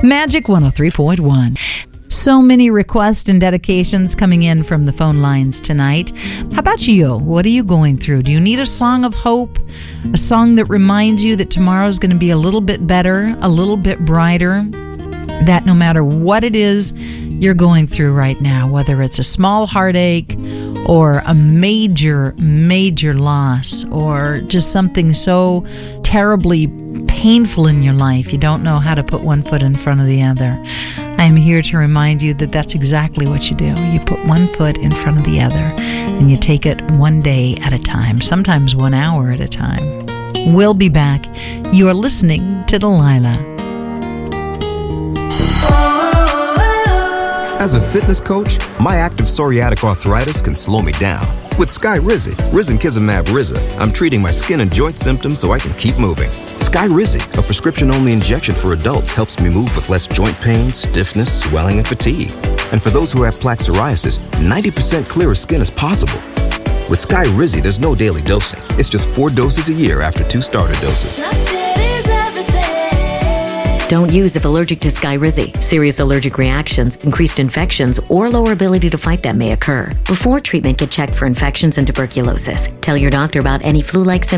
Magic 103.1. So many requests and dedications coming in from the phone lines tonight. How about you? What are you going through? Do you need a song of hope? A song that reminds you that tomorrow's going to be a little bit better, a little bit brighter? That no matter what it is you're going through right now, whether it's a small heartache or a major, major loss or just something so terribly painful in your life, you don't know how to put one foot in front of the other. I am here to remind you that that's exactly what you do. You put one foot in front of the other and you take it one day at a time, sometimes 1 hour at a time. We'll be back. You are listening to Delilah. As a fitness coach, my active psoriatic arthritis can slow me down. With Skyrizi, risankizumab Riza, I'm treating my skin and joint symptoms so I can keep moving. Skyrizi, a prescription-only injection for adults, helps me move with less joint pain, stiffness, swelling, and fatigue. And for those who have plaque psoriasis, 90% clearer skin is possible. With Skyrizi, there's no daily dosing. It's just 4 doses a year after 2 starter doses. Don't use if allergic to Skyrizi. Serious allergic reactions, increased infections, or lower ability to fight them may occur. Before treatment, get checked for infections and tuberculosis. Tell your doctor about any flu-like symptoms